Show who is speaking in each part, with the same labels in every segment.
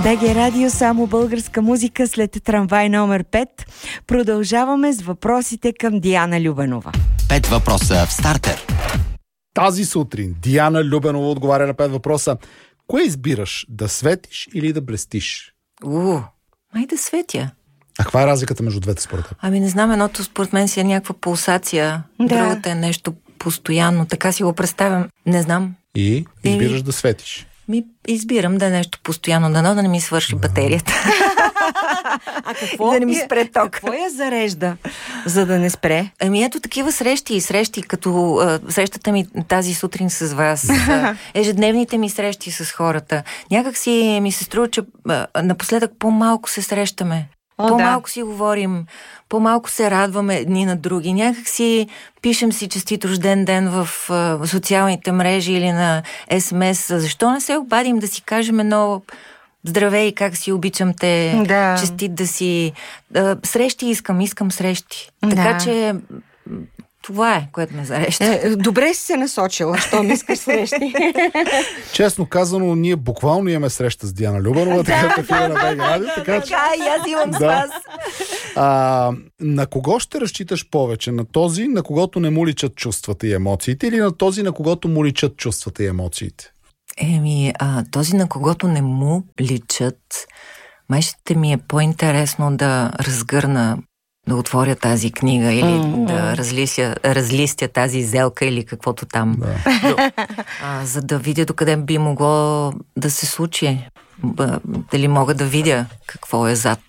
Speaker 1: БГ Радио, само българска музика след трамвай номер 5. Продължаваме с въпросите към Диана Любенова.
Speaker 2: 5 въпроса в стартер.
Speaker 3: Тази сутрин Диана Любенова отговаря на 5 въпроса. Кое избираш? Да светиш или да блестиш?
Speaker 4: Май да светя.
Speaker 3: А каква е разликата между двете според теб?
Speaker 4: Ами не знам, едното според мен си е някаква пулсация, другата е нещо постоянно, така си го представям. Не знам.
Speaker 3: И избираш да светиш?
Speaker 4: Избирам да е нещо постоянно, да не ми свърши батерията.
Speaker 1: А какво?
Speaker 4: Да не ми спре ток.
Speaker 1: Какво я зарежда, за да не спре?
Speaker 4: Ами ето такива срещи, като срещата ми тази сутрин с вас, ежедневните ми срещи с хората. Някак си ми се струва, че напоследък по-малко се срещаме. По-малко си говорим, по-малко се радваме едни на други. Някак си пишем си честит рожден ден в социалните мрежи или на СМС. Защо не се обадим да си кажем едно здравей, как си, обичам те, честит да си... Срещи искам срещи. Така че това е, което ме зареща.
Speaker 1: Добре си се насочила, що не искаш срещи.
Speaker 3: Честно казано, ние буквално имаме среща с Диана Любенова, така в ефира на БГ Радио.
Speaker 4: Така, и аз имам с вас.
Speaker 3: На кого ще разчиташ повече? На този, на когото не му личат чувствата и емоциите, или на този, на когото му личат чувствата и емоциите?
Speaker 4: Този, на когото не му личат, май ще ми е по-интересно да разгърна, да отворя тази книга или да разлистя тази зелка или каквото там. За да видя докъде би могло да се случи. Дали мога да видя какво е зад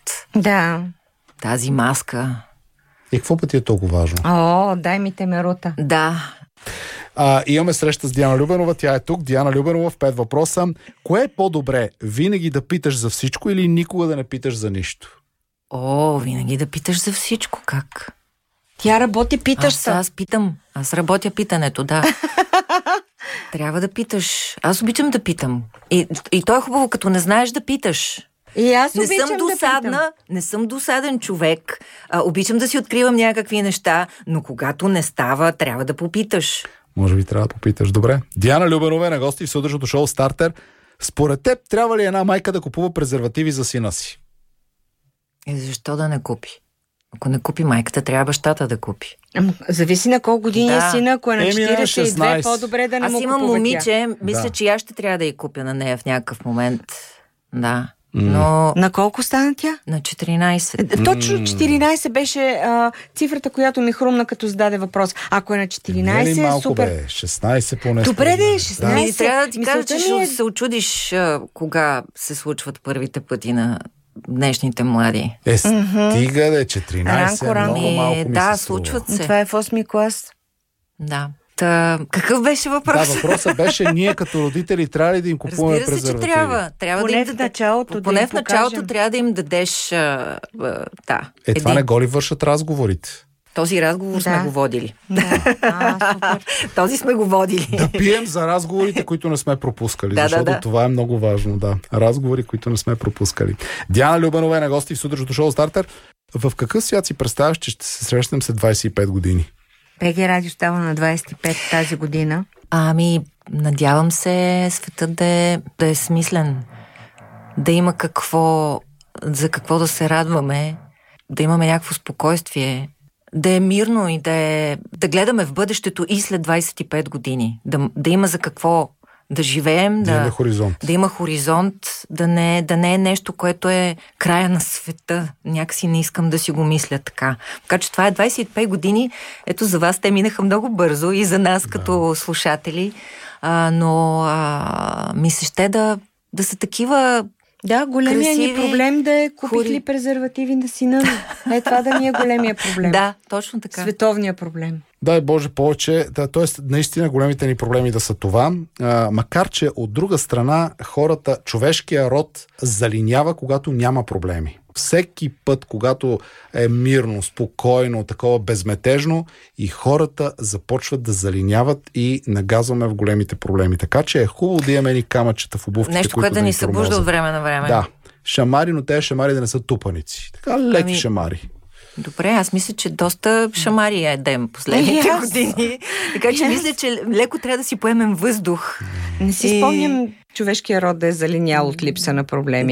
Speaker 4: тази маска.
Speaker 3: И какво пъти е толкова важно?
Speaker 1: Дай ми темерута.
Speaker 4: Да.
Speaker 3: Имаме среща с Диана Любенова. Тя е тук. Диана Любенова в 5 въпроса. Кое е по-добре? Винаги да питаш за всичко или никога да не питаш за нищо?
Speaker 4: Винаги да питаш за всичко. Как?
Speaker 1: Тя работи, питаш се.
Speaker 4: Аз питам. Аз работя питането, да. Трябва да питаш. Аз обичам да питам. И то е хубаво, като не знаеш да питаш.
Speaker 1: И аз
Speaker 4: не съм досадна, не съм досаден човек. Обичам да си откривам някакви неща, но когато не става, трябва да попиташ.
Speaker 3: Може би трябва да попиташ. Добре. Диана Любенова е на гости в сутрешното шоу Стартер. Според теб, трябва ли една майка да купува презервативи за сина си?
Speaker 4: Защо да не купи? Ако не купи майката, трябва бащата да купи.
Speaker 1: Зависи на колко години е сина, ако е на 42, по-добре да не му купува.
Speaker 4: Аз имам момиче, мисля, че аз ще трябва да я купя на нея в някакъв момент. Да. Но...
Speaker 1: На колко стана тя?
Speaker 4: На 14.
Speaker 1: Точно 14 беше цифрата, която ми хрумна, като зададе въпрос. Ако е на 14,
Speaker 3: малко,
Speaker 1: супер.
Speaker 3: 16 поне.
Speaker 1: Добре да е 16.
Speaker 4: Трябва да ти кажа, че ще се очудиш кога се случват първите пъти на днешните млади.
Speaker 3: Стига да е 14, много малко ми
Speaker 4: да,
Speaker 3: се
Speaker 4: случват се.
Speaker 1: Това е в 8 клас.
Speaker 4: Да. Какъв беше въпрос?
Speaker 3: Да, въпросът беше ние като родители трябва ли да им купуваме презервативи?
Speaker 4: Разбира се, че трябва
Speaker 1: поне
Speaker 4: да им
Speaker 1: в началото
Speaker 4: поне в началото трябва да им дадеш
Speaker 3: това не го ли вършат разговорите?
Speaker 4: Този разговор сме го водили.
Speaker 1: Супер.
Speaker 4: Този сме го водили.
Speaker 3: Да пием за разговорите, които не сме пропускали. Защото това е много важно. Да. Разговори, които не сме пропускали. Диана Любенова е на гости в сутрешното шоу Стартер. В какъв свят си представяш, че ще се срещнем след 25 години?
Speaker 1: БГ Радио става на 25 тази година.
Speaker 4: Надявам се светът да е смислен. Да има за какво да се радваме. Да имаме някакво спокойствие. Да е мирно и да гледаме в бъдещето и след 25 години. Да има за какво да живеем, да има хоризонт, да не е нещо, което е края на света. Някакси не искам да си го мисля така. Така че това е 25 години. Ето за вас те минаха много бързо и за нас като слушатели. Но ми се ще да са такива.
Speaker 1: Да, големия ни проблем да е купих ли презервативи на сина ми. Това да ни е големия проблем.
Speaker 4: Да, точно така.
Speaker 1: Световния проблем.
Speaker 3: Дай Боже повече. Т.е. наистина големите ни проблеми да са това. Макар че от друга страна хората, човешкия род залинява, когато няма проблеми. Всеки път, когато е мирно, спокойно, такова безметежно, и хората започват да залиняват и нагазваме в големите проблеми. Така че е хубаво да имаме ни камъчета в обувките,
Speaker 4: нещо, което да ни събужда от време на време.
Speaker 3: Да. Шамари, но тези шамари да не са тупаници. Така леки шамари.
Speaker 4: Добре, аз мисля, че доста шамари едем последните години. Така че мисля, че леко трябва да си поемем въздух.
Speaker 1: Не си спомням човешкия род да е залинял от липса на проблеми.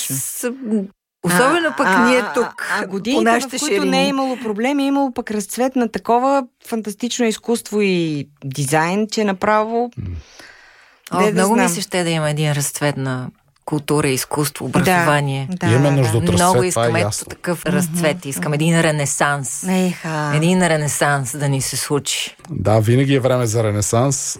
Speaker 4: Особено пък ние тук,
Speaker 1: годините, по нашите в които не е имало проблеми, е имало пък разцвет на такова фантастично изкуство и дизайн, че направо...
Speaker 4: много ми се ще да има един разцвет на култура, изкуство, образование.
Speaker 3: Имаме нужда от разцвет,
Speaker 4: много искаме такъв разцвет. Искаме един ренесанс. Един ренесанс да ни се случи.
Speaker 3: Да, винаги е време за ренесанс.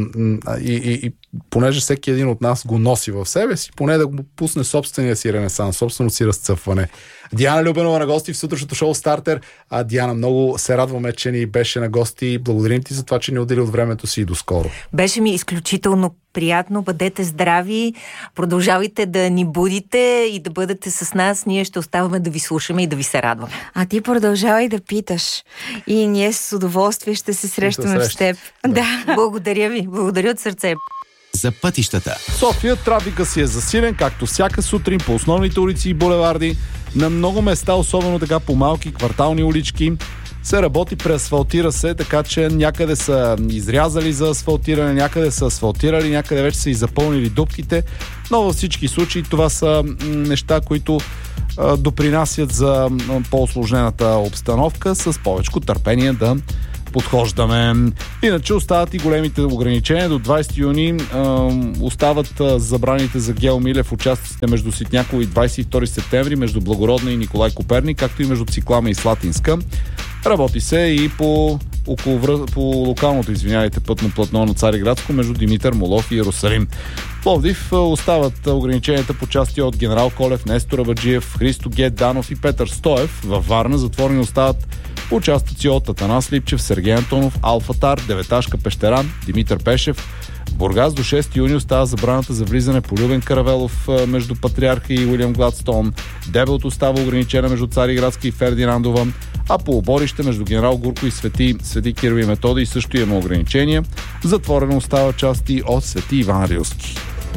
Speaker 3: И понеже всеки един от нас го носи в себе си, поне да го пусне собствения си ренесанс, собствено си разцъфване. Диана Любенова на гости в сутрешното шоу Стартер. Диана, много се радваме, че ни беше на гости. Благодарим ти за това, че ни отдели от времето си и до скоро.
Speaker 4: Беше ми изключително приятно. Бъдете здрави, продължавайте да ни будите и да бъдете с нас. Ние ще оставаме да ви слушаме и да ви се радваме.
Speaker 1: А ти продължавай да питаш. И ние с удоволствие ще се срещаме с теб. Да.
Speaker 4: Благодаря ви. Благодаря от сърце.
Speaker 2: За пътищата.
Speaker 3: София трафика си е засилен, както всяка сутрин по основните улици и булеварди. На много места, особено така по малки квартални улички, се работи, преасфалтира се, така че някъде са изрязали за асфалтиране, някъде са асфалтирали, някъде вече са и запълнили дупките, но във всички случаи това са неща, които допринасят за по-усложнената обстановка, с повечко търпение да подхождаме. Иначе остават и големите ограничения. До 20 юни остават забраните за геомиле в участъците между Ситняково и 22 септември, между Благородна и Николай Коперник, както и между Циклама и Слатинска. Работи се и по локалното, пътно платно на Цариградско между Димитър Молов и Иерусалим. В Пловдив остават ограниченията по части от Генерал Колев, Нестор Абаджиев, Христо Г. Данов и Петър Стоев. Във Варна затворени остават участъци от Атанас Липчев, Сергей Антонов, Алфатар, Деветашка Пещеран, Димитър Пешев. В Бургас до 6 юни остава забраната за влизане по Любен Каравелов между Патриарха и Уилям Гладстон. Дебелт остава ограничена между Цариградска и Фердинандова, а по Оборище между Генерал Гурко и Свети Кирил и Методий също има ограничения. Затворено остава части от Свети Иван Рилски.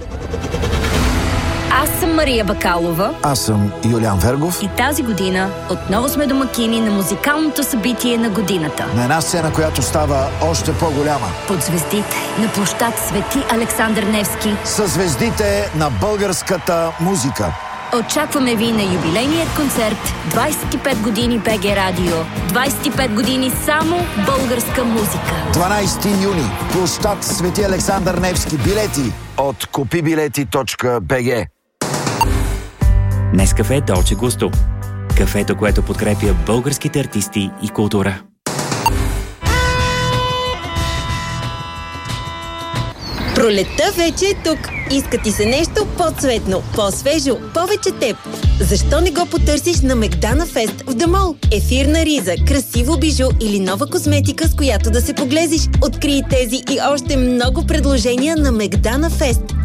Speaker 5: Аз съм Мария Бакалова.
Speaker 6: Аз съм Юлиан Вергов.
Speaker 5: И тази година отново сме домакини на музикалното събитие на годината.
Speaker 6: На една сцена, която става още по-голяма.
Speaker 5: Под звездите на площад Свети Александър Невски.
Speaker 6: Със звездите на българската музика.
Speaker 5: Очакваме ви на юбилейният концерт 25 години БГ Радио. 25 години само българска музика.
Speaker 6: 12 юни. Площад Свети Александър Невски. Билети от kupibileti.bg.
Speaker 7: Нескафе Долче Густо. Кафето, което подкрепя българските артисти и култура.
Speaker 8: Пролетта вече е тук. Иска ти се нещо по-цветно, по-свежо, повече теб. Защо не го потърсиш на Мегдана Фест в Дамол? Ефирна риза, красиво бижу или нова козметика, с която да се поглезиш. Открий тези и още много предложения на Мегдана Фест.